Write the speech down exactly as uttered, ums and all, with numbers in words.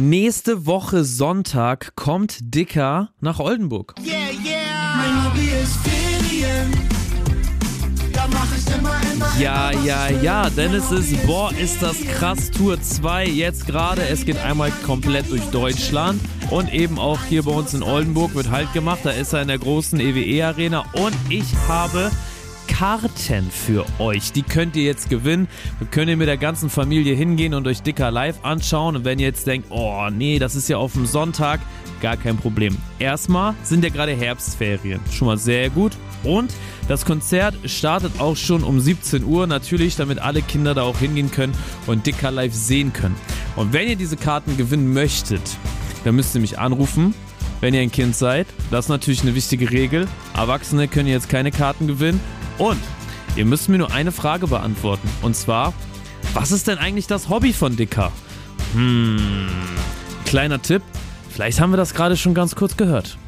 Nächste Woche Sonntag kommt Dicker nach Oldenburg. Yeah, yeah. Mein Hobby ist Ferien. Da mach ich immer, immer, Ja, immer, ja, ja, denn es ist, boah, ist das krass, Tour zwei jetzt gerade. Es geht einmal komplett durch Deutschland und eben auch hier bei uns in Oldenburg wird Halt gemacht. Da ist er in der großen E W E-Arena und ich habe Karten für euch. Die könnt ihr jetzt gewinnen. Wir können ihr mit der ganzen Familie hingehen und euch Dicker live anschauen. Und wenn ihr jetzt denkt, oh nee, das ist ja auf dem Sonntag, gar kein Problem. Erstmal sind ja gerade Herbstferien. Schon mal sehr gut. Und das Konzert startet auch schon um siebzehn Uhr. Natürlich, damit alle Kinder da auch hingehen können und Dicker live sehen können. Und wenn ihr diese Karten gewinnen möchtet, dann müsst ihr mich anrufen. Wenn ihr ein Kind seid, das ist natürlich eine wichtige Regel. Erwachsene können jetzt keine Karten gewinnen. Und ihr müsst mir nur eine Frage beantworten. Und zwar, was ist denn eigentlich das Hobby von Dicker? Hm, kleiner Tipp, vielleicht haben wir das gerade schon ganz kurz gehört.